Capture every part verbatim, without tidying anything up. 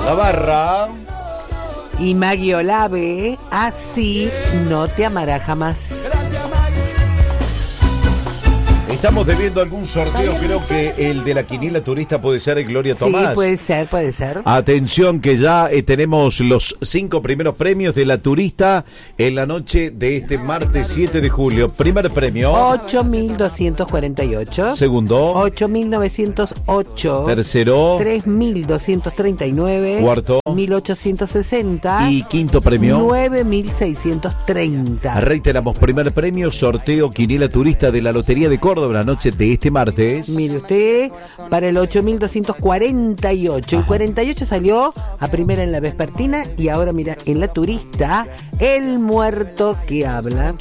La barra. Y Maggie Olave, así no te amará jamás. Estamos debiendo algún sorteo, creo que el de la quiniela turista puede ser el Gloria Tomás. Sí, puede ser, puede ser. Atención que ya eh, tenemos los cinco primeros premios de la turista en la noche de este martes siete de julio. Primer premio. ocho mil doscientos cuarenta y ocho. Segundo. ocho mil novecientos ocho. Tercero. tres mil doscientos treinta y nueve. Cuarto. mil ochocientos sesenta. Y quinto premio. nueve mil seiscientos treinta. Reiteramos, primer premio, sorteo quiniela turista de la Lotería de Córdoba la noche de este martes. Mire usted, para el ocho mil doscientos cuarenta y ocho. El cuarenta y ocho salió a primera en la vespertina y ahora mira, en la turista, el muerto que habla.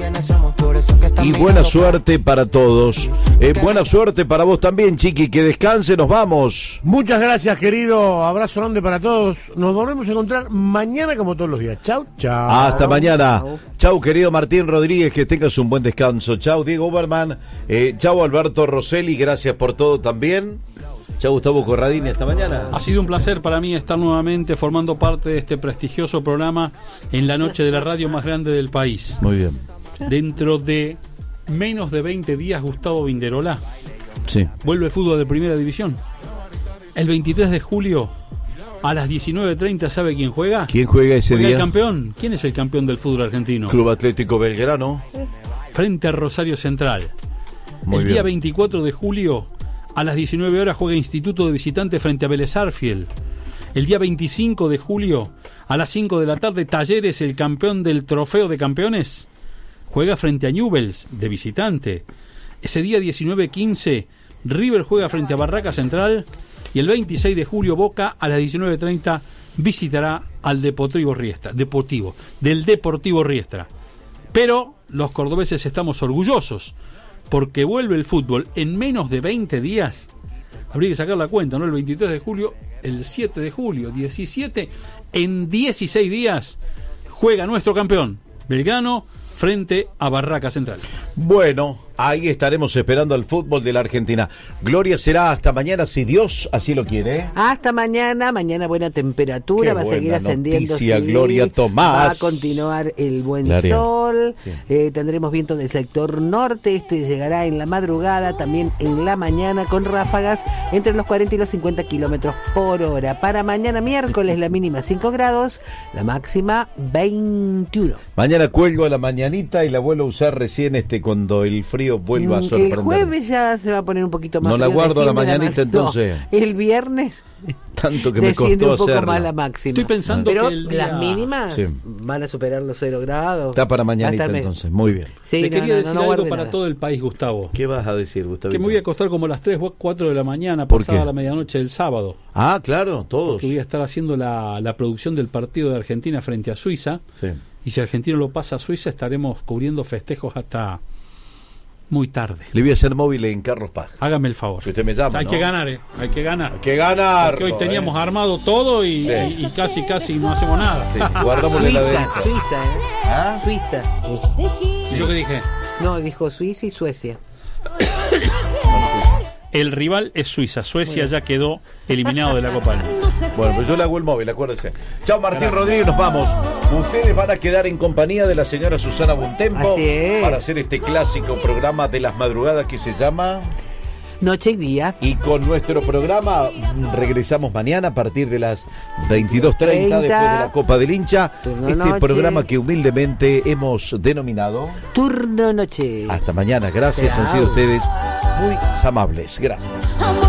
Y buena suerte para todos. Eh, buena suerte para vos también, Chiqui. Que descanse, nos vamos. Muchas gracias, querido. Abrazo grande para todos. Nos volvemos a encontrar mañana como todos los días. Chau, chau. Hasta mañana. Chau, querido Martín Rodríguez, que tengas un buen descanso. Chau, Diego Oberman. Eh, chau, Alberto Rosselli, gracias por todo también. Chau, Gustavo Corradini, hasta mañana. Ha sido un placer para mí estar nuevamente formando parte de este prestigioso programa en la noche de la radio más grande del país. Muy bien. Dentro de menos de veinte días, Gustavo Vinderola, sí, vuelve el fútbol de primera división. El veintitrés de julio a las diecinueve treinta, ¿sabe quién juega? ¿Quién juega ese ¿Juega día? el campeón? ¿Quién es el campeón del fútbol argentino? Club Atlético Belgrano. Frente a Rosario Central. Muy el bien. Día veinticuatro de julio a las diecinueve horas juega Instituto de Visitante frente a Vélez Sarsfield. El día veinticinco de julio a las cinco de la tarde, Talleres, el campeón del Trofeo de Campeones, juega frente a Newell's de visitante. Ese día diecinueve quince, River juega frente a Barraca Central. Y el veintiséis de julio, Boca a las diecinueve treinta visitará al Deportivo Riestra, Deportivo, del Deportivo Riestra. Pero los cordobeses estamos orgullosos porque vuelve el fútbol en menos de veinte días. Habría que sacar la cuenta, ¿no? El veintitrés de julio, el siete de julio, diecisiete, en dieciséis días juega nuestro campeón, Belgrano, frente a Barraca Central. Bueno, ahí estaremos esperando al fútbol de la Argentina. Gloria, será hasta mañana, si Dios así lo quiere. Hasta mañana, mañana buena temperatura, Qué va a seguir buena ascendiendo. noticia, Sí, Gloria Tomás. va a continuar el buen Gloria. sol, Sí. eh, tendremos viento del sector norte, este llegará en la madrugada, también en la mañana, con ráfagas entre los cuarenta y los cincuenta kilómetros por hora. Para mañana miércoles, la mínima cinco grados, la máxima veintiuno. Mañana cuelgo a la mañanita y la vuelvo a usar recién este cuando el frío vuelva a sorprender. El jueves ya se va a poner un poquito más No la frío, guardo a la desciende mañanita, ma- entonces. No, el viernes Tanto que me desciende costó un poco hacerla. más la máxima. Estoy pensando pero que el día- las mínimas Sí. van a superar los cero grados. Está para Va a mañanita estar me- entonces, muy bien. Sí, Le no, quería no, decir no, no algo guarde para nada. todo el país, Gustavo. ¿Qué vas a decir, Gustavo? Que me voy a acostar como a las tres o cuatro de la mañana, ¿Por pasada qué? la medianoche del sábado. Ah, claro, todos. Que voy a estar haciendo la, la producción del partido de Argentina frente a Suiza. Sí. Y si Argentina lo pasa a Suiza, estaremos cubriendo festejos hasta muy tarde. Le voy a hacer móvil en Carlos Paz. Hágame el favor. Si usted me llama, Hay ¿no? que ganar, ¿eh? Hay que ganar. Hay que ganar. Porque hoy teníamos ¿eh? armado todo y, Sí. y- y casi, casi no hacemos nada. Sí, guardamos la Suiza, heladera. Suiza, ¿eh? ¿Ah? Suiza. ¿Y yo qué dije? No, dijo Suiza y Suecia. El rival es Suiza. Suecia ya quedó eliminado de la Copa del Mundo. Bueno, pues yo le hago el móvil, acuérdense. Chao, Martín Gracias. Rodríguez, nos vamos. Ustedes van a quedar en compañía de la señora Susana Bontempo Así es. para hacer este clásico programa de las madrugadas que se llama... Noche y día. Y con nuestro programa mm, regresamos mañana a partir de las veintidós treinta después de la Copa del Hincha. Turno Este noche. programa que humildemente hemos denominado... Turno noche. Hasta mañana, gracias, Chao. han sido ustedes muy amables. Gracias. Amor.